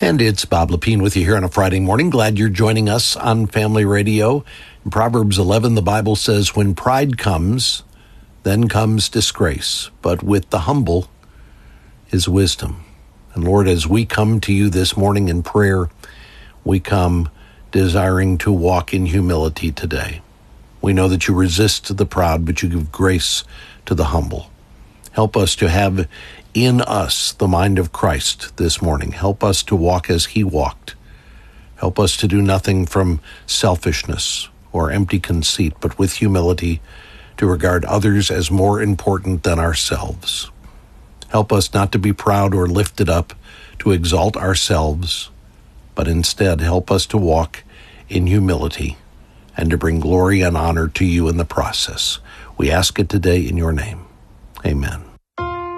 And it's Bob Lepine with you here on a Friday morning. Glad you're joining us on Family Radio. In Proverbs 11, the Bible says, when pride comes, then comes disgrace, but with the humble is wisdom. And Lord, as we come to you this morning in prayer, we come desiring to walk in humility today. We know that you resist the proud, but you give grace to the humble. Help us to have in us the mind of Christ this morning. Help us to walk as he walked. Help us to do nothing from selfishness or empty conceit, but with humility to regard others as more important than ourselves. Help us not to be proud or lifted up to exalt ourselves, but instead help us to walk in humility and to bring glory and honor to you in the process. We ask it today in your name. Amen.